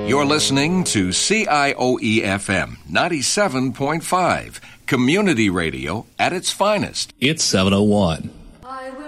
You're listening to CIOE-FM 97.5, community radio at its finest. It's 7:01.